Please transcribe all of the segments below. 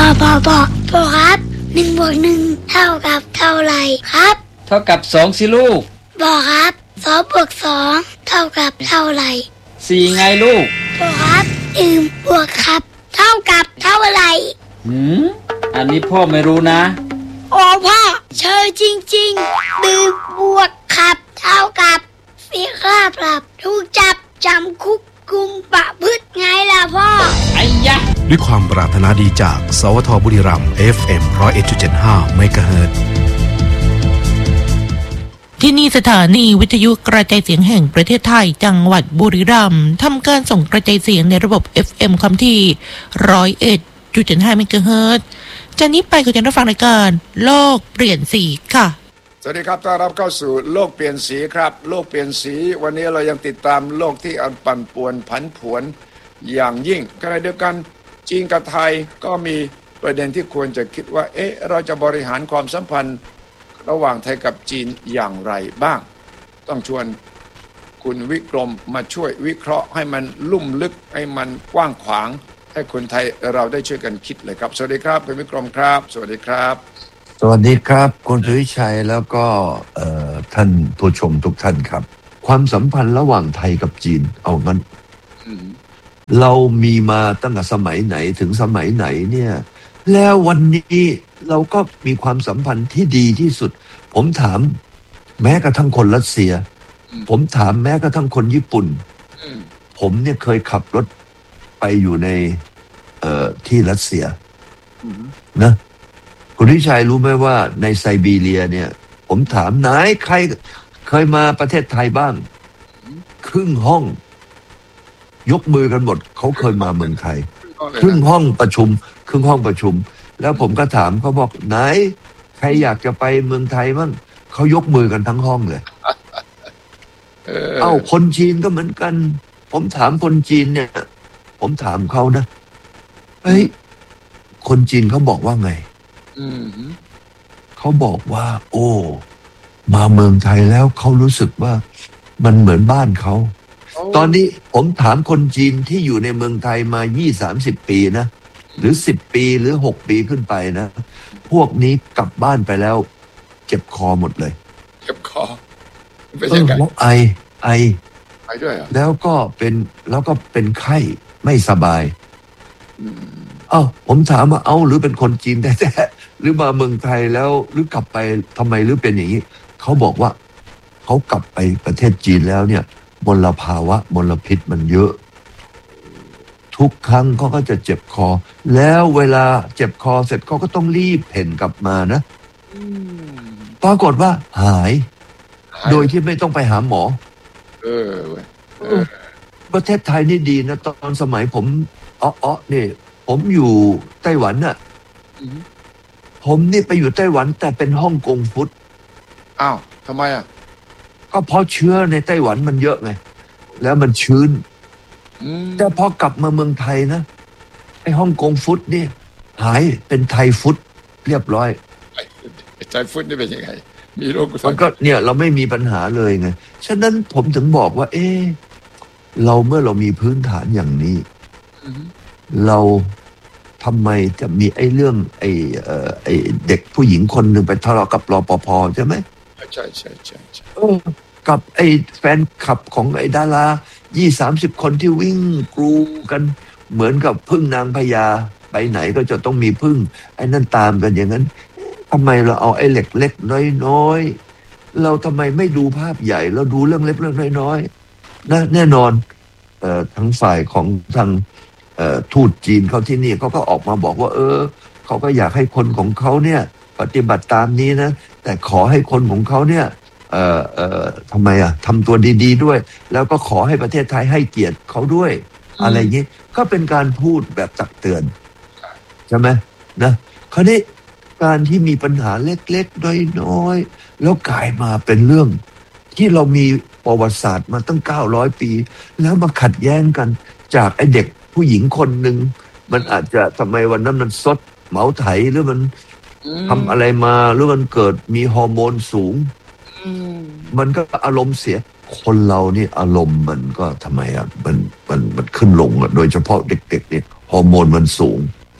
พ่อครับ1+1เท่ากับเท่าไหร่ครับเท่ากับ2สิลูกพ่อครับ2+2เท่ากับเท่าไหร่ 4ไงลูกพ่อครับ1บวกครับเท่ากับเท่าไหร่อันนี้พ่อไม่รู้นะพ่อเชยจริงๆบวกครับเท่ากับ4ค่าปรับถูกจับจำคุกกุมประพฤติไงล่ะพ่อไอ้ยะด้วยความปรารถนาดีจากสวทบุรีรัมย์ FM 101.75 เมกะเฮิรตซ์ที่นี่สถานีวิทยุกระจายเสียงแห่งประเทศไทยจังหวัดบุรีรัมย์ทำการส่งกระจายเสียงในระบบ FM ความถี่ 101.75 เมกะเฮิรตซ์จากนี้ไปก็จะได้ฟังรายการโลกเปลี่ยนสีค่ะสวัสดีครับต้อนรับเข้าสู่โลกเปลี่ยนสีครับโลกเปลี่ยนสีวันนี้เรายังติดตามโลกที่อันปั่นป่วนผันผวนอย่างยิ่งขณะเดียวกันจีนกับไทยก็มีประเด็นที่ควรจะคิดว่าเราจะบริหารความสัมพันธ์ระหว่างไทยกับจีนอย่างไรบ้างต้องชวนคุณวิกรมมาช่วยวิเคราะห์ให้มันลุ่มลึกให้มันกว้างขวางให้คนไทยเราได้ช่วยกันคิดเลยครับสวัสดีครับคุณวิกรมครับสวัสดีครับสวัสดีครับคุณสุวิชัยแล้วก็ท่านผู้ชมทุกท่านครับความสัมพันธ์ระหว่างไทยกับจีนเอางั้นเรามีมาตั้งแต่สมัยไหนถึงสมัยไหนเนี่ยแล้ววันนี้เราก็มีความสัมพันธ์ที่ดีที่สุดผมถามแม้กระทั่งคนรัสเซียผมถามแม้กระทั่งคนญี่ปุ่นผมเนี่ยเคยขับรถไปอยู่ในที่รัสเซียนะคุณวิชัยรู้ไหมว่าในไซบีเรียเนี่ยผมถามไหนใครเคยมาประเทศไทยบ้างครึ่งห้องยกมือกันหมดเขาเคยมาเมืองไทยครึ่งห้องประชุมแล้วผมก็ถามเขาบอกไหนใครอยากจะไปเมืองไทยบ้างเขายกมือกันทั้งห้องเลยคนจีนก็เหมือนกันผมถามคนจีนเนี่ยผมถามเขานะเฮ้ยคนจีนเขาบอกว่าไงเขาบอกว่าโอ้มาเมืองไทยแล้วเขารู้สึกว่ามันเหมือนบ้านเขาตอนนี้ผมถามคนจีนที่อยู่ในเมืองไทยมา20-30 ปีนะหรือ10 ปีหรือ6 ปีขึ้นไปนะพวกนี้กลับบ้านไปแล้วเจ็บคอหมดเลยเจ็บคอเป็นยังไงไอด้วยเหรอแล้วก็เป็นไข้ไม่สบายผมถามว่าหรือเป็นคนจีนแท้ๆหรือมาเมืองไทยแล้วหรือกลับไปทำไมหรือเป็นอย่างนี้เขาบอกว่าเขากลับไปประเทศจีนแล้วเนี่ยมลภาวะมลพิษมันเยอะทุกครั้งเขาก็จะเจ็บคอแล้วเวลาเจ็บคอเสร็จเขาก็ต้องรีบเพ่นกลับมานะปรากฏว่าหายโดยที่ไม่ต้องไปหาหมอประเทศไทยนี่ดีนะตอนสมัยผมนี่ผมอยู่ไต้หวันน่ะผมนี่ไปอยู่ไต้หวันแต่เป็นฮ่องกงฟุตทำไมก็เพราะเชื้อในไต้หวันมันเยอะไงแล้วมันชื้นแต่พอกลับมาเมืองไทยนะไอ้ฮ่องกงฟุตนี่หายเป็นไทยฟุตเรียบร้อยไทยฟุตนี่เป็นยังไงมีโรคมันก็เนี่ยเราไม่มีปัญหาเลยไงฉะนั้นผมถึงบอกว่าเมื่อเรามีพื้นฐานอย่างนี้เราทำไมจะมีไอ้เรื่องไอ้เด็กผู้หญิงคนหนึ่งไปทะเลาะกับรปภใช่ไหมใช่กับไอ้แฟนคลับของไอ้ดารา20-30 คนที่วิ่งกรูกันเหมือนกับพึ่งนางพญาไปไหนก็จะต้องมีพึ่งไอ้นั่นตามกันอย่างนั้นทำไมเราเอาไอ้เล็กๆน้อยๆเราทำไมไม่ดูภาพใหญ่เราดูเรื่องเล็กเรื่องน้อยๆนะแน่นอนทั้งฝ่ายของทางทูตจีนเขาที่นี่เขาก็ออกมาบอกว่าเขาก็อยากให้คนของเขาเนี่ยปฏิบัติตามนี้นะแต่ขอให้คนของเขาเนี่ยทำไมทำตัวดีๆด้วยแล้วก็ขอให้ประเทศไทยให้เกียรติเขาด้วยอะไรอย่างนี้ก็เป็นการพูดแบบตักเตือนใช่ไหมนะคราวนี้การที่มีปัญหาเล็กๆน้อยๆแล้วกลายมาเป็นเรื่องที่เรามีประวัติศาสตร์มาตั้ง900 ปีแล้วมาขัดแย้งกันจากไอ้เด็กผู้หญิงคนหนึ่งมันอาจจะทำไมวันนั้นมันซดเหมาไถหรือมันทำอะไรมาหรือมันเกิดมีฮอร์โมนสูงมันก็อารมณ์เสียคนเรานี่อารมณ์มันก็ทำไมมันขึ้นลงโดยเฉพาะเด็กๆเนี่ยฮอร์โมนมันสูง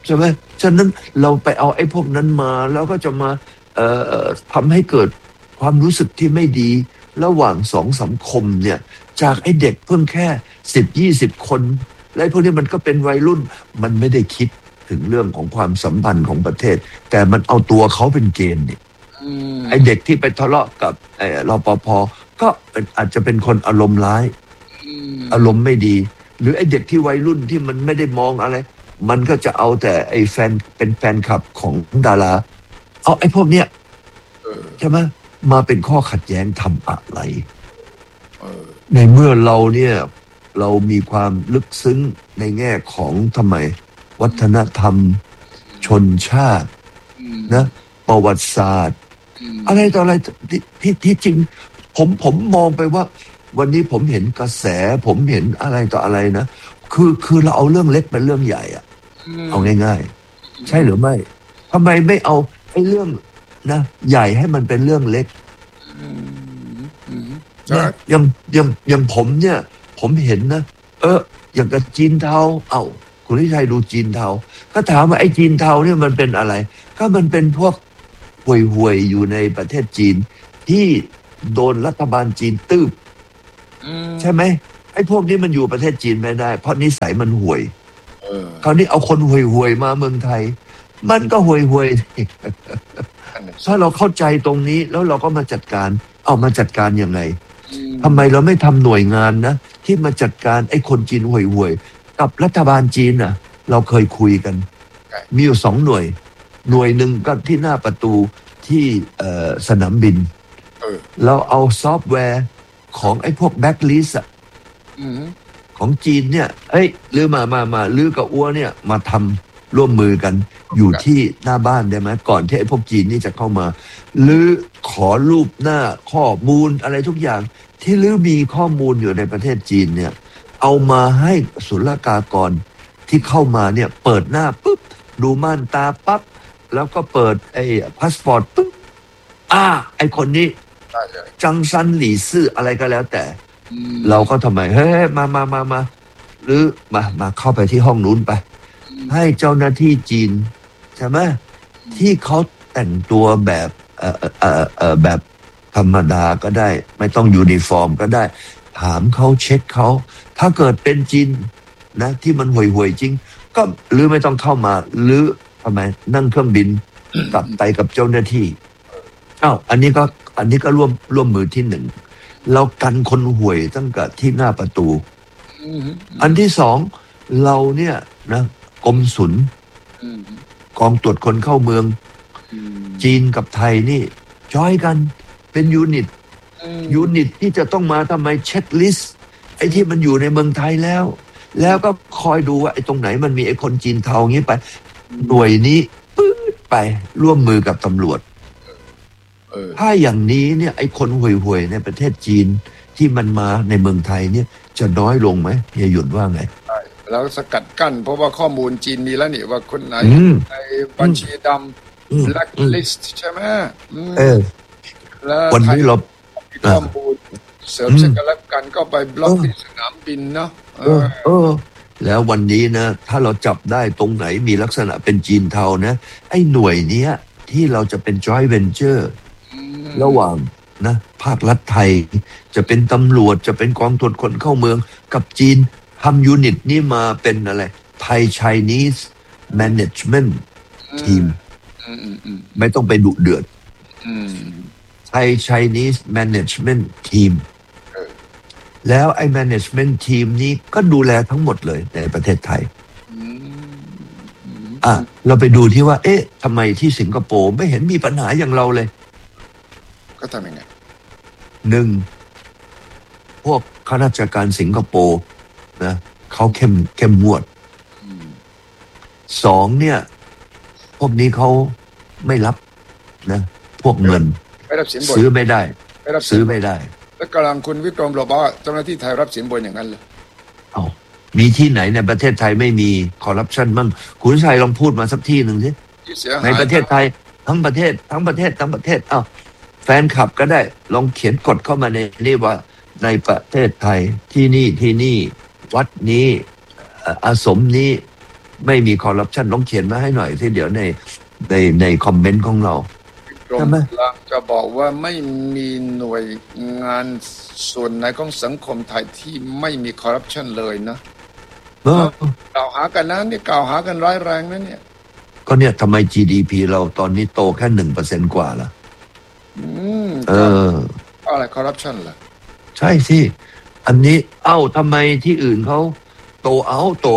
ใช่ไหมฉะนั้นเราไปเอาไอ้พวกนั้นมาแล้วก็จะมาทำให้เกิดความรู้สึกที่ไม่ดีระหว่างสองสังคมเนี่ยจากไอ้เด็กเพิ่งแค่10-20 คนและพวกนี้มันก็เป็นวัยรุ่นมันไม่ได้คิดถึงเรื่องของความสัมพันธ์ของประเทศแต่มันเอาตัวเขาเป็นเกณฑ์เนี่ยไอ้เด็กที่ไปทะเลาะกับรปภก็อาจจะเป็นคนอารมณ์ร้ายอารมณ์ไม่ดีหรือไอ้เด็กที่วัยรุ่นที่มันไม่ได้มองอะไรมันก็จะเอาแต่ไอ้เป็นแฟนคลับของดาราเอาไอ้พวกเนี้ยใช่ไหมมาเป็นข้อขัดแย้งทำอะไรในเมื่อเราเนี่ยเรามีความลึกซึ้งในแง่ของทำไมวัฒนธรรมชนชาตินะประวัติศาสตร์อะไรต่ออะไรที่จริงผมมองไปว่าวันนี้ผมเห็นกระแสผมเห็นอะไรต่ออะไรนะคือเราเอาเรื่องเล็กเป็นเรื่องใหญ่อะเอาง่ายๆใช่หรือไม่ทำไมไม่เอาไอ้เรื่องนะใหญ่ให้มันเป็นเรื่องเล็กนะอย่างผมเนี่ยผมเห็นนะอย่างกับจีนเทาคุณทิชัยดูจีนเทาก็ถามว่าไอ้จีนเทาเนี่ยมันเป็นอะไรก็มันเป็นพวกห่วยๆอยู่ในประเทศจีนที่โดนรัฐบาลจีนตืบใช่ไหมไอ้พวกนี้มันอยู่ประเทศจีนไม่ได้เพราะนิสัยมันห่วยคราวนี้เอาคนห่วยๆมาเมืองไทยมันก็ห่วยๆถ้าเราเข้าใจตรงนี้แล้วเราก็มาจัดการมาจัดการยังไงทำไมเราไม่ทำหน่วยงานนะที่มาจัดการไอ้คนจีนห่วยๆกับรัฐบาลจีนน่ะเราเคยคุยกันมีอยู่2 หน่วยหนึ่งก็ที่หน้าประตูที่สนามบินเราเอาซอฟต์แวร์ของไอ้พวกแบ็คลิสต์ของจีนเนี่ยหรือมาลือกับอ้วเนี่ยมาทำร่วมมือกันอยู่ที่หน้าบ้านได้ไหมก่อนที่ไอ้พวกจีนนี่จะเข้ามาหรือขอรูปหน้าข้อมูลอะไรทุกอย่างที่ลือมีข้อมูลอยู่ในประเทศจีนเนี่ยเอามาให้ศุลกากรที่เข้ามาเนี่ยเปิดหน้าปุ๊บดูม่านตาปั๊บแล้วก็เปิดไอ้พาสปอร์ตปุ๊บไอ้คนนี้จังซันหลี่ซื่ออะไรก็แล้วแต่เราก็ทำไมมาหรือมาเข้าไปที่ห้องนู้นไปให้เจ้าหน้าที่จีนใช่ไหมที่เขาแต่งตัวแบบแบบธรรมดาก็ได้ไม่ต้องยูนิฟอร์มก็ได้ถามเขาเช็คเขาถ้าเกิดเป็นจีนนะที่มันห่วยๆจริงก็หรือไม่ต้องเข้ามาหรือทำไมนั่งเครื่องบินกลับไปกับเจ้าหน้าที่อันนี้ก็ร่วมมือที่1เรากันคนห่วยตั้งแต่ที่หน้าประตูอันที่2เราเนี่ยนะกรมศุลกองตรวจคนเข้าเมืองจีนกับไทยนี่จอยกันเป็นยูนิตที่จะต้องมาทำไมเช็คลิสต์ไอ้ที่มันอยู่ในเมืองไทยแล้วก็คอยดูว่าไอ้ตรงไหนมันมีไอ้คนจีนเทาอย่างนี้ไปหน่วยนี้ปื๊ดไปร่วมมือกับตำรวจถ้าอย่างนี้เนี่ยไอ้คนห่วยๆในประเทศจีนที่มันมาในเมืองไทยเนี่ยจะน้อยลงไหมเฮียหยุ่นว่าไงแล้วสกัดกั้นเพราะว่าข้อมูลจีนมีแล้วนี่ว่าคนไหนในบัญชีดำ blacklist ใช่ไหมแล้ววันนี้เราข้อมูลเสริมซึ่งกันและกันก็ไปบล็อกที่สนามบินเนาะแล้ววันนี้นะถ้าเราจับได้ตรงไหนมีลักษณะเป็นจีนเทานะไอ้หน่วยเนี้ยที่เราจะเป็น joint venture ระหว่างนะภาครัฐไทยจะเป็นตำรวจจะเป็นกองตรวจคนเข้าเมืองกับจีนทำยูนิตนี้มาเป็นอะไรไทย Chinese Management Team ไม่ต้องไปดุเดือดไทย Chinese Management Team แล้วไอ้ Management Team นี้ก็ดูแลทั้งหมดเลยในประเทศไทยเราไปดูที่ว่าทำไมที่สิงคโปร์ไม่เห็นมีปัญหาอย่างเราเลยก็ทำยังไงพวกข้าราชการสิงคโปร์นะเขาเข้มงวด2เนี่ยพวกนี้เขาไม่รับนะพวกเงินซื้อไม่ได้ซื้อไม่ได้แล้วกำลังคุณวิกรมบอกว่าเจ้าหน้าที่ไทยรับสินบนอย่างนั้นเลยมีที่ไหนในประเทศไทยไม่มีคอร์รัปชันมั่งคุณชัยลองพูดมาสักที่หนึ่งสิในประเทศไทยทั้งประเทศแฟนคลับก็ได้ลองเขียนกฎเข้ามาในนี่ว่าในประเทศไทยที่นี่วัดนี้อาสมนี้ไม่มีคอร์รัปชันลองเขียนมาให้หน่อยที่เดี๋ยวในคอมเมนต์ของเรากรมใช่ไหมกำลังจะบอกว่าไม่มีหน่วยงานส่วนไหนของสังคมไทยที่ไม่มีคอร์รัปชันเลยนะเออกล่าวหากันนะนี่กล่าวหากันร้ายแรงนะเนี่ยก็เนี่ยทำไม GDP เราตอนนี้โตแค่1%กว่าล่ะ เอออะไรคอร์รัปชันล่ะใช่สิ อันนี้ทำไมที่อื่นเขาโตเอา เพ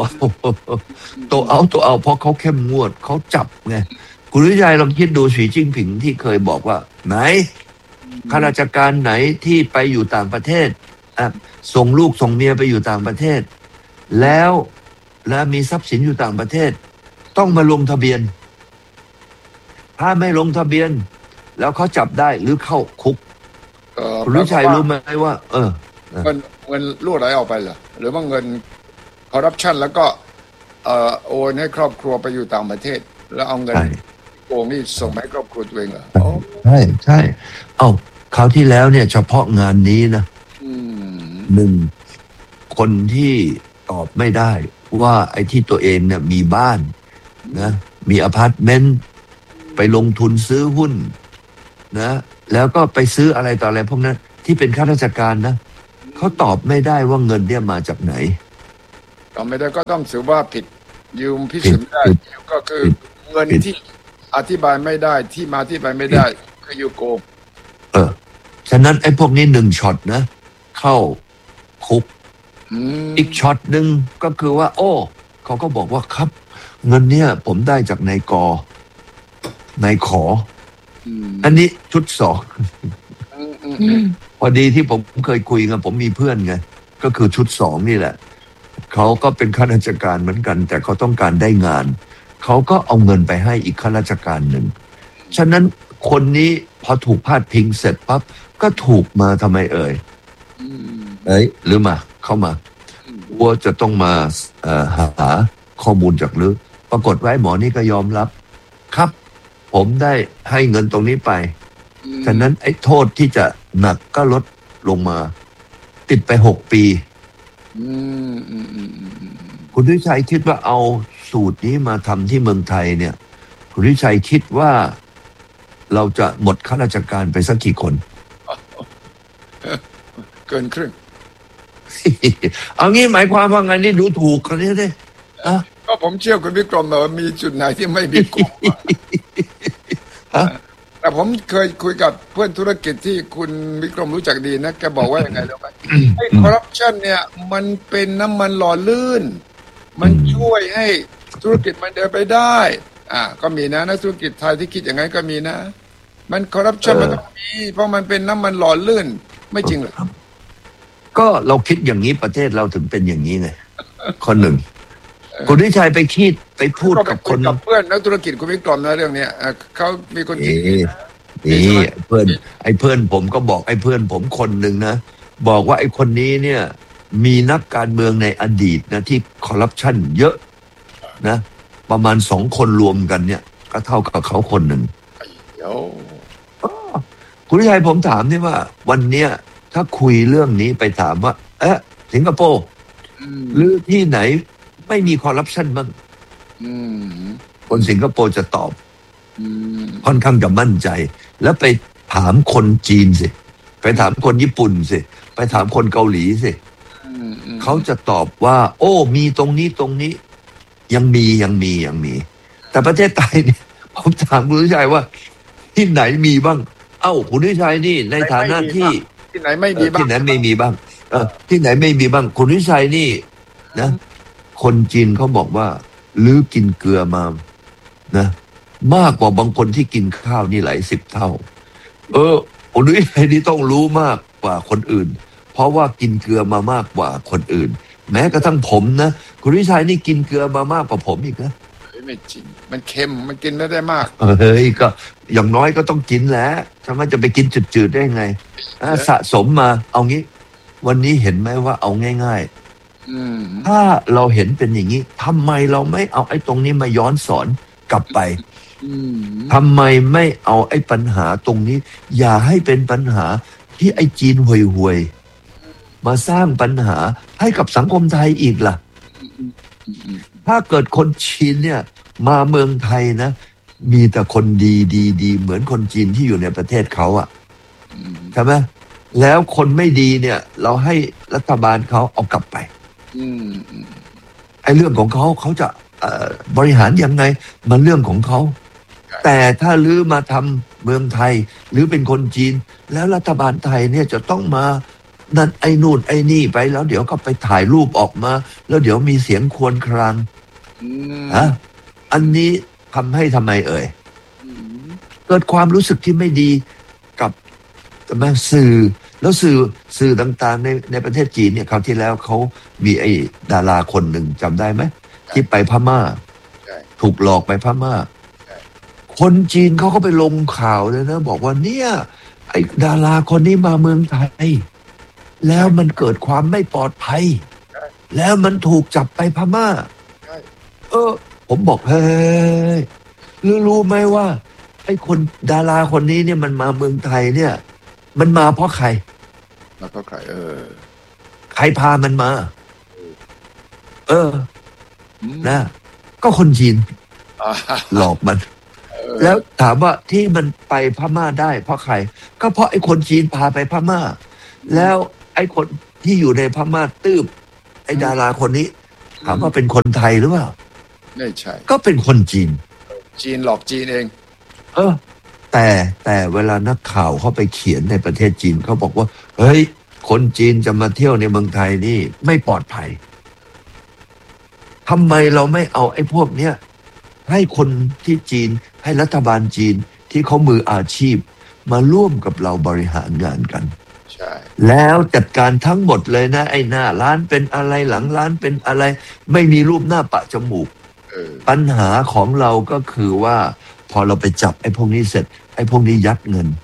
ราะเขาเข้มงวดเขาจับไงคุณวิชัยลองคิดดูสีจิ้งผิงที่เคยบอกว่า ไหนข้าราชการไหนที่ไปอยู่ต่างประเทศส่งลูกส่งเมียไปอยู่ต่างประเทศ แล้วมีทรัพย์สินอยู่ต่างประเทศ ต้องมาลงทะเบียน ถ้าไม่ลงทะเบียน แล้วเขาจับได้หรือเข้าคุกคุณวิชัยรู้ไหมว่าเงินรั่วไหลออกไปเหรอหรือว่าเงินคอร์รัปชันแล้วก็โอนให้ครอบครัวไปอยู่ต่างประเทศ แล้วเอาเงินโกงนี่ส่งมาให้ครอบครัวตัวเองเหรอใช่คราวที่แล้วเนี่ยเฉพาะงานนี้นะหนึ่งคนที่ตอบไม่ได้ว่าไอ้ที่ตัวเองเนี่ยมีบ้านนะมีอพาร์ตเมนต์ไปลงทุนซื้อหุ้นนะแล้วก็ไปซื้ออะไรต่ออะไรพวกนั้นที่เป็นข้าราชการนะเขาตอบไม่ได้ว่าเงินเนี่ยมาจากไหนตอบไม่ได้ก็ต้องถือว่าผิดยืมพิสูจน์ได้ก็คือเงินที่อธิบายไม่ได้ที่มาที่ไปไม่ได้ก็อยู่โกงฉะนั้นไอ้พวกนี้1ช็อตนะเข้าคุกอีกช็อตหนึ่งก็คือว่าเขาก็บอกว่าครับเงินเนี่ยผมได้จากนายกนายขออันนี้ชุด2พอดีที่ผมเคยคุยกันผมมีเพื่อนไงก็คือชุด2นี่แหละเขาก็เป็นข้าราชการเหมือนกันแต่เขาต้องการได้งานเขาก็เอาเงินไปให้อีกข้าราชการหนึ่งฉะนั้นคนนี้พอถูกพาดพิงเสร็จปั๊บก็ถูกมาทำไมหรือมาเข้ามาว่าจะต้องมาหาข้อมูลจากหรือปรากฏว่าหมอนี่ก็ยอมรับครับผมได้ให้เงินตรงนี้ไปฉะนั้นไอ้โทษที่จะหนักก็ลดลงมาติดไป6 ปีคุณวิชัยคิดว่าเอาสูตรนี้มาทำที่เมืองไทยเนี่ยคุณวิชัยคิดว่าเราจะหมดข้าราชการไปสักกี่คนเกินครึ่งเอางี้หมายความว่าไงนี่ดูถูกกันนี่ดิก็ผมเชื่อคุณวิกรมว่ามีจุดไหนที่ไม่มีโกงแต่ผมเคยคุยกับเพื่อนธุรกิจที่คุณวิกรมรู้จักดีนะแกบอกว่าอย่างไงรู้ไหมไอ้คอร์รัปชันเนี่ยมันเป็นน้ำมันหล่อลื่นมันช่วยให้ธุรกิจมันเดินไปได้ก็มีนะนักธุรกิจไทยที่คิดอย่างนั้นก็มีนะมันคอร์รัปชันมันต้องมีเพราะมันเป็นน้ำมันหล่อลื่นไม่จริงหรอก็เราคิดอย่างนี้ประเทศเราถึงเป็นอย่างนี้ไงคนหนึ่งคุณวิชัยไปพูดกับคนกับเพื่อนนักธุรกิจคุณวิกรมนะเรื่องเนี้ยเขามีคนคิดนี่เพื่อนผมก็บอกไอ้เพื่อนผมคนหนึ่งนะบอกว่าไอ้คนนี้เนี่ยมีนักการเมืองในอดีตนะที่คอร์รัปชันเยอะนะประมาณ2 คนรวมกันเนี่ยก็เท่ากับเขาคนหนึ่งคุณวิชัยผมถามนี่ว่าวันเนี้ยถ้าคุยเรื่องนี้ไปถามว่าสิงคโปร์หรือที่ไหนไม่มีคอร์รัปชันบ้างคนสิงคโปร์จะตอบค่อนข้างจะมั่นใจแล้วไปถามคนจีนสิไปถามคนญี่ปุ่นสิไปถามคนเกาหลีสิเขาจะตอบว่ามีตรงนี้ยังมีแต่ประเทศไทยเนี่ยผมถามคุณวิชัยว่าที่ไหนมีบ้างคุณวิชัยนี่ในฐานะที่ไหนไม่มีบ้างที่ไหนไม่มีบ้างที่ไหนไม่มีบ้างคุณวิชัยนี่นะคนจีนเขาบอกว่าลื้อกินเกลือมานะมากกว่าบางคนที่กินข้าวนี่หลาย10 เท่าคุณวิชัยนี่ต้องรู้มากกว่าคนอื่นเพราะว่ากินเกลือมามากกว่าคนอื่นแม้กระทั่งผมนะคุณวิชัยนี่กินเกลือมามากกว่าผมอีกนะไม่จริงมันเค็มมันกินไม่ได้มากก็อย่างน้อยก็ต้องกินแหละทำไมจะไปกินจืดๆได้ไงสะสมมาเอางี้วันนี้เห็นไหมว่าเอาง่ายๆถ้าเราเห็นเป็นอย่างนี้ทำไมเราไม่เอาไอ้ตรงนี้มาย้อนสอนกลับไปทำไมไม่เอาไอ้ปัญหาตรงนี้อย่าให้เป็นปัญหาที่ไอ้จีนห่วยๆมาสร้างปัญหาให้กับสังคมไทยอีกล่ะถ้าเกิดคนจีนเนี่ยมาเมืองไทยนะมีแต่คนดีเหมือนคนจีนที่อยู่ในประเทศเขาอะใช่ไหมแล้วคนไม่ดีเนี่ยเราให้รัฐบาลเขาเอากลับไปไอ้เรื่องของเขาจะบริหารยังไงมันเรื่องของเขาแต่ถ้าลื้อมาทำเมืองไทยหรือเป็นคนจีนแล้วรัฐบาลไทยเนี่ยจะต้องมานั่นไอ้นู่นไอ้นี่ไปแล้วเดี๋ยวก็ไปถ่ายรูปออกมาแล้วเดี๋ยวมีเสียงครวญครางอันนี้ทำให้ทำไมเอ่ยเกิดความรู้สึกที่ไม่ดีกับสื่อแล้วสื่อต่างๆในประเทศจีนเนี่ยคราวที่แล้วเขามีไอ้ดาราคนหนึ่งจำได้ไหมที่ไปพม่าถูกหลอกไปพม่าคนจีนเขาก็ไปลงข่าวเลยนะบอกว่าเนี่ยไอ้ดาราคนนี้มาเมืองไทยแล้วมันเกิดความไม่ปลอดภัยแล้วมันถูกจับไปพม่าผมบอกเฮ้ยรู้ไหมว่าไอ้คนดาราคนนี้เนี่ยมันมาเมืองไทยเนี่ยมันมาเพราะใครมาเพราะใครใครพามันมานะก็คนจีนหลอกมันแล้วถามว่าที่มันไปพม่าได้เพราะใครก็เพราะไอ้คนจีนพาไปพม่าแล้วไอ้คนที่อยู่ในพม่าตืบไอ้ดาราคนนี้ถามว่าเป็นคนไทยหรือเปล่าไม่ใช่ก็เป็นคนจีนหลอกจีนเองแต่เวลานักข่าวเขาไปเขียนในประเทศจีนเขาบอกว่าเฮ้ยคนจีนจะมาเที่ยวในเมืองไทยนี่ไม่ปลอดภัยทำไมเราไม่เอาไอ้พวกเนี้ยให้คนที่จีนให้รัฐบาลจีนที่เขามืออาชีพมาร่วมกับเราบริหารงานกันใช่แล้วจัดการทั้งหมดเลยนะไอ้หน้าร้านเป็นอะไรหลังร้านเป็นอะไรไม่มีรูปหน้าปะจมูกปัญหาของเราก็คือว่าพอเราไปจับไอ้พวกนี้เสร็จไอ้พวกนี้ยัดเงิน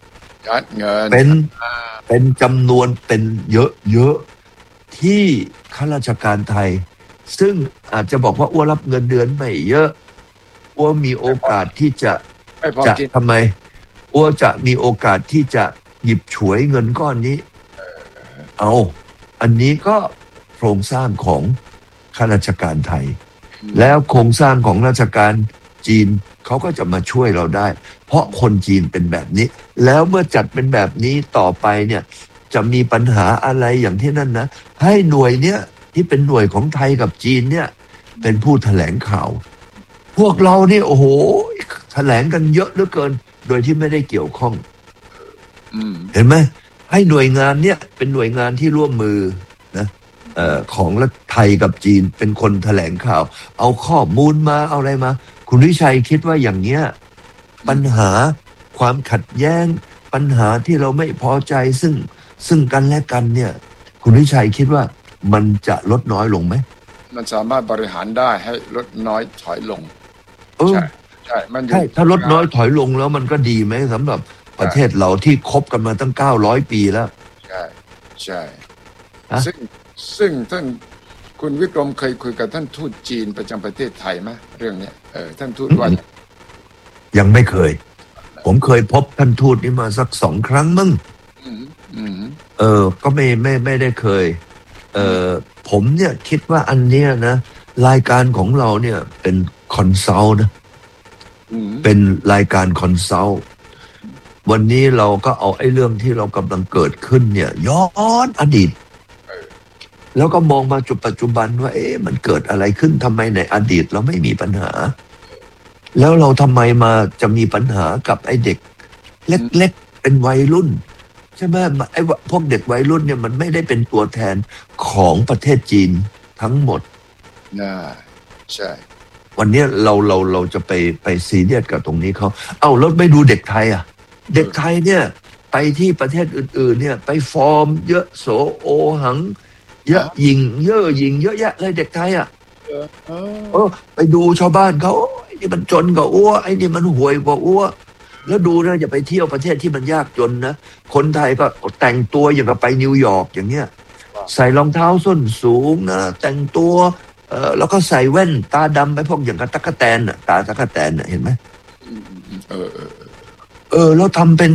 เป็นจำนวนเป็นเยอะที่ข้าราชการไทยซึ่งอาจจะบอกว่าอ้วรับเงินเดือนไม่เยอะอ้วมีโอกาสที่จะทำไมอ้วจะมีโอกาสที่จะหยิบฉวยเงินก้อนนี้อันนี้ก็โครงสร้างของข้าราชการไทยแล้วโครงสร้างของราชการจีนเขาก็จะมาช่วยเราได้เพราะคนจีนเป็นแบบนี้แล้วเมื่อจัดเป็นแบบนี้ต่อไปเนี่ยจะมีปัญหาอะไรอย่างที่นั่นนะให้หน่วยเนี้ยที่เป็นหน่วยของไทยกับจีนเนี่ยเป็นผู้แถลงข่าวพวกเรานี่โอ้โหแถลงกันเยอะเหลือเกินโดยที่ไม่ได้เกี่ยวข้องเห็นไหมให้หน่วยงานเนี่ยเป็นหน่วยงานที่ร่วมมือนะของรัฐไทยกับจีนเป็นคนแถลงข่าวเอาข้อมูลมาเอาอะไรมาคุณวิชัยคิดว่าอย่างเนี้ยปัญหาความขัดแย้งปัญหาที่เราไม่พอใจซึ่งกันและกันเนี่ยคุณวิชัยคิดว่ามันจะลดน้อยลงไหมมันสามารถบริหารได้ให้ลดน้อยถอยลงใช่ถ้าลดน้อยถอยลงแล้วมันก็ดีไหมสำหรับประเทศเราที่คบกันมาตั้ง900 ปีแล้วใช่ซึ่งท่านคุณวิกรมเคยคุยกับท่านทูตจีนประจำประเทศไทยไหมเรื่องนี้ท่านทูตว่ายังไม่เคยผมเคยพบท่านทูตนี้มาสัก2 ครั้งมั้งก็ไม่ได้เคยผมเนี่ยคิดว่าอันเนี้ยนะรายการของเราเนี่ยเป็นคอนซัลท์นะเป็นรายการคอนซัลท์วันนี้เราก็เอาไอ้เรื่องที่เรากำลังเกิดขึ้นเนี่ยย้อนอดีตแล้วก็มองมาจุดปัจจุบันว่ามันเกิดอะไรขึ้นทำไมในอดีตเราไม่มีปัญหาแล้วเราทำไมมาจะมีปัญหากับไอ้เด็กเล็กๆเป็นวัยรุ่นใช่ไหมไอ้พวกเด็กวัยรุ่นเนี่ยมันไม่ได้เป็นตัวแทนของประเทศจีนทั้งหมดใช่วันนี้เราจะไปซีเรียสกับตรงนี้เขาแล้วไม่ดูเด็กไทยเด็กไทยเนี่ยไปที่ประเทศอื่นๆเนี่ยไปฟอร์มเยอะโสโอหังเยอะยิงเยอะแยะเลยเด็กไทยไปดูชาวบ้านเขาไอ้นี่มันจนกว่าอ้วไอ้นี่มันห่วยกว่าอ้วแล้วดูนะอย่าไปเที่ยวประเทศที่มันยากจนนะคนไทยก็แต่งตัวอย่างกับไปนิวยอร์กอย่างเงี้ยใส่รองเท้าส้นสูงนะแต่งตัวแล้วก็ใส่แว่นตาดำไปพวกอย่างกับตั๊กแตนตาตั๊กแตนเห็นไหมแล้วทำเป็น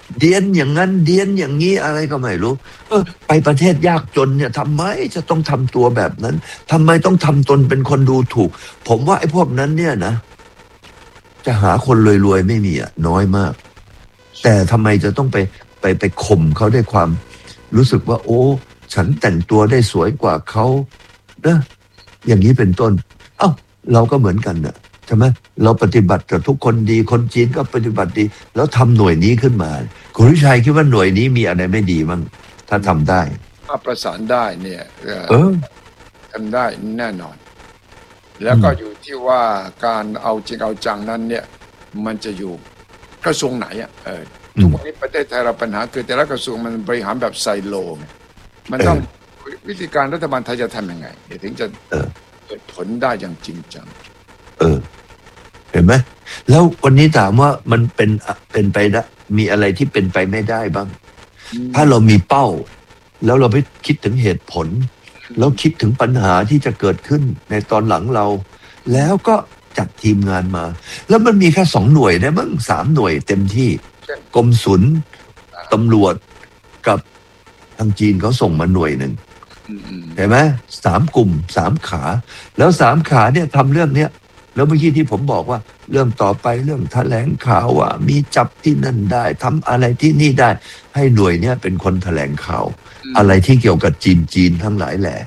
เดียนอย่างนั้นเดียนอย่างนี้อะไรก็ไม่รู้ไปประเทศยากจนเนี่ยทำไมจะต้องทำตัวแบบนั้นทำไมต้องทำตนเป็นคนดูถูกผมว่าไอ้พวกนั้นเนี่ยนะจะหาคนรวยๆไม่มีน้อยมากแต่ทำไมจะต้องไปข่มเขาด้วยความรู้สึกว่าโอ้ฉันแต่งตัวได้สวยกว่าเขานะอย่างนี้เป็นต้นเราก็เหมือนกันนะใช่ไหมเราปฏิบัติกับทุกคนดีคนจีนก็ปฏิบัติดีแล้วทำหน่วยนี้ขึ้นมาคุณวิชัยคิดว่าหน่วยนี้มีอะไรไม่ดีมั้งถ้าทำได้ถ้าประสานได้เนี่ยทำได้แน่นอนแล้วก็อยู่ที่ว่าการเอาจริงเอาจังนั้นเนี่ยมันจะอยู่กระทรวงไหนทุกวันนี้ประเทศไทยเราปัญหาคือแต่ละกระทรวงมันบริหารแบบไซโลมันต้องวิธีการรัฐบาลไทยจะทำยังไงถึงจะเกิดผลได้อย่างจริงจังเห็นไหมแล้ววันนี้ถามว่ามันเป็นไปได้มีอะไรที่เป็นไปไม่ได้บ้างถ้าเรามีเป้าแล้วเราไปคิดถึงเหตุผลแล้วคิดถึงปัญหาที่จะเกิดขึ้นในตอนหลังเราแล้วก็จัดทีมงานมาแล้วมันมีแค่2 หน่วยนะมั้ง3 หน่วยเต็มที่กรมศุลตำรวจกับทางจีนเขาส่งมาหน่วยหนึ่งเห็นไหม3 กลุ่ม3 ขาแล้ว3 ขาเนี่ยทำเรื่องเนี้ยแล้วเมื่อกี้ที่ผมบอกว่าเรื่องต่อไปเรื่องแถลงข่าวว่ามีจับที่นั่นได้ทำอะไรที่นี่ได้ให้หน่วยเนี้ยเป็นคนแถลงข่าวอะไรที่เกี่ยวกับจีนทั้งหลายแหละ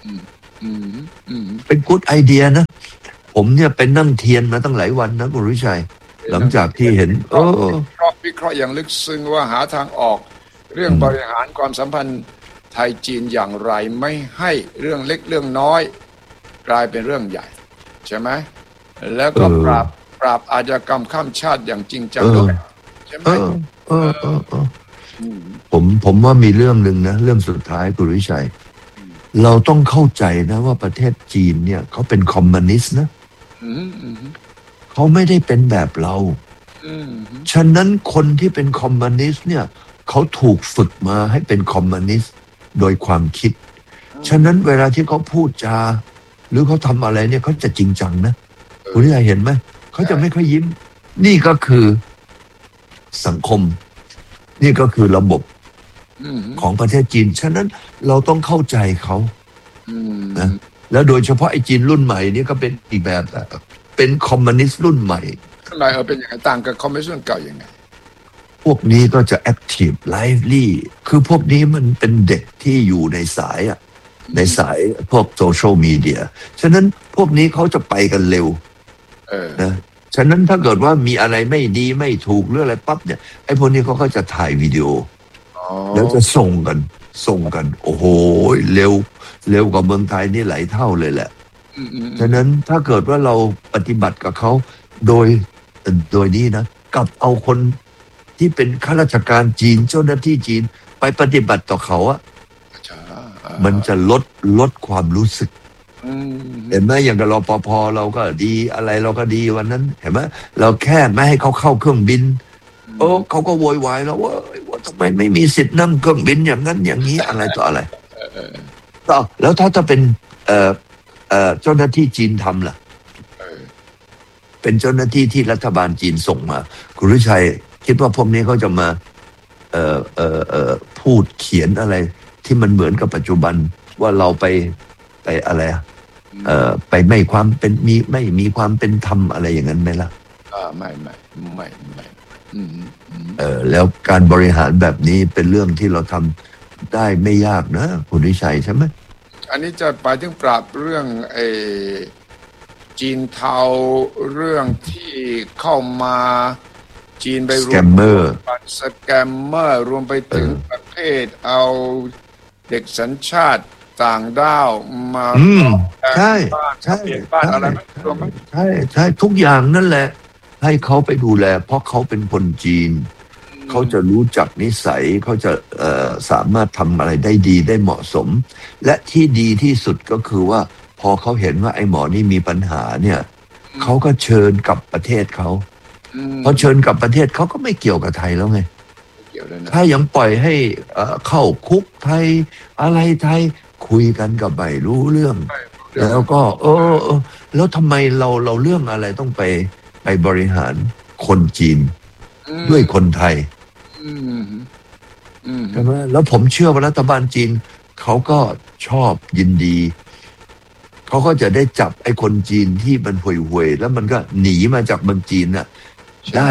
เป็นกู๊ดไอเดียนะผมเนี่ยไปนั่งเทียนมาตั้งหลายวันนะคุณวิชัยหลังจากที่เห็นวิเคราะห์อย่างลึกซึ้งว่าหาทางออกเรื่องบริหารความสัมพันธ์ไทยจีนอย่างไรไม่ให้เรื่องเล็กเรื่องน้อยกลายเป็นเรื่องใหญ่ใช่ไหมแล้วก็ปราบอาชญากรรมข้ามชาติอย่างจริงจังด้วยใช่ไหมผมว่ามีเรื่องหนึ่งนะเรื่องสุดท้ายคุณวิชัยเราต้องเข้าใจนะว่าประเทศจีนเนี่ยเขาเป็นคอมมิวนิสต์นะเขาไม่ได้เป็นแบบเราฉะนั้นคนที่เป็นคอมมิวนิสต์เนี่ยเขาถูกฝึกมาให้เป็นคอมมิวนิสต์โดยความคิดฉะนั้นเวลาที่เขาพูดจาหรือเขาทำอะไรเนี่ยเขาจะจริงจังนะคุณวิชัยเห็นไหมเขาจะไม่ค่อยยิ้มนี่ก็คือสังคมนี่ก็คือระบบของประเทศจีนฉะนั้นเราต้องเข้าใจเขานะแล้วโดยเฉพาะไอ้จีนรุ่นใหม่นี่ก็เป็นอีกแบบเป็นคอมมิวนิสต์รุ่นใหม่ข้างในเป็นยังไงต่างกับคอมมิวนิสต์รุ่นเก่ายังไงพวกนี้ก็จะแอคทีฟไลฟ์ลี่คือพวกนี้มันเป็นเด็กที่อยู่ในสายในสายพวกโซเชียลมีเดียฉะนั้นพวกนี้เขาจะไปกันเร็วนะฉะนั้นถ้าเกิดว่ามีอะไรไม่ดีไม่ถูกหรืออะไรปั๊บเนี่ยไอ้พวกนี้เขาก็จะถ่ายวิดีโอแล้วจะส่งกันโอ้โหเร็วกว่าเมืองไทยนี่หลายเท่าเลยแหละฉะนั้นถ้าเกิดว่าเราปฏิบัติกับเขาโดยนี้นะกับเอาคนที่เป็นข้าราชการจีนเจ้าหน้าที่จีนไปปฏิบัติต่อเขามันจะลดความรู้สึกเห็นไหมอย่างกับรปภเราก็ดีอะไรเราก็ดีวันนั้นเห็นไหมเราแค่ไม่ให้เขาเข้าเครื่องบินเขาก็โวยวายแล้วว่าทำไมไม่มีสิทธิ์นั่งเครื่องบินอย่างนั้นอย่างนี้อะไรต่ออะไรแล้วถ้าเป็นเจ้าหน้าที่จีนทำล่ะเป็นเจ้าหน้าที่ที่รัฐบาลจีนส่งมาคุณวิชัยคิดว่าพวกนี้เขาจะมาพูดเขียนอะไรที่มันเหมือนกับปัจจุบันว่าเราไปอะไรไปไม่มีความเป็นธรรมอะไรอย่างนั้นไหมล่ะไม่แล้วการบริหารแบบนี้เป็นเรื่องที่เราทำได้ไม่ยากนะคุณวิชัยใช่ไหมอันนี้จะไปถึงปราบเรื่องจีนเทาเรื่องที่เข้ามาจีนไปรวมสแกมเมอร์รวมไปถึงประเภทเอาเด็กสัญชาติต่างด้าวมาใช่บ้านอะไรใช่ทุกอย่างนั่นแหละให้เขาไปดูแลเพราะเขาเป็นคนจีนเขาจะรู้จักนิสัยเขาจะสามารถทำอะไรได้ดีได้เหมาะสมและที่ดีที่สุดก็คือว่าพอเขาเห็นว่าไอ้หมอนี่มีปัญหาเนี่ยเขาก็เชิญกลับประเทศเขาพอเชิญกลับประเทศเขาก็ไม่เกี่ยวกับไทยแล้วไงถ้ายังปล่อยให้เข้าคุกไทยอะไรไทยคุยกันกับไม่รู้เรื่องแล้วก็แล้วทำไมเราเรื่องอะไรต้องไปบริหารคนจีนด้วยคนไทยอืมอืมใช่ไหมแล้วผมเชื่อว่ารัฐบาลจีนเขาก็ชอบยินดีเขาก็จะได้จับไอ้คนจีนที่มันห่วยๆแล้วมันก็หนีมาจากเมืองจีนน่ะได้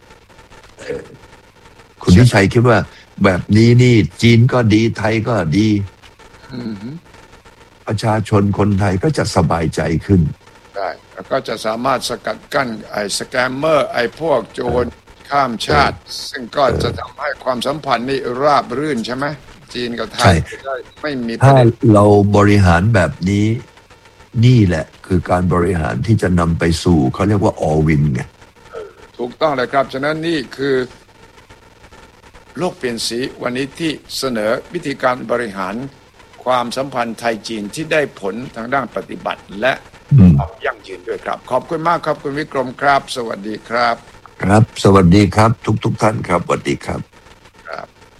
คุณวิชัยคิดว่าแบบนี้นี่จีนก็ดีไทยก็ดีอืมประชาชนคนไทยก็จะสบายใจขึ้นได้แล้วก็จะสามารถสกัดกั้นไอ้สแกมเมอร์ไอ้พวกโจรข้ามชาติ ซึ่งก็จะทำให้ความสัมพันธ์นี่ราบรื่นใช่ไหมจีนกับไทยได้ไม่มีประถ้าเด็นเราบริหารแบบนี้นี่แหละคือการบริหารที่จะนำไปสู่เขาเรียกว่า all win ไงถูกต้องเลยครับฉะนั้นนี่คือโลกเปลี่ยนสีวันนี้ที่เสนอวิธีการบริหารความสัมพันธ์ไทยจีนที่ได้ผลทางด้านปฏิบัติและความยั่งยืนด้วยครับขอบคุณมากครับคุณวิกรมครับสวัสดีครับครับสวัสดีครับทุกท่านครับสวัสดีครับ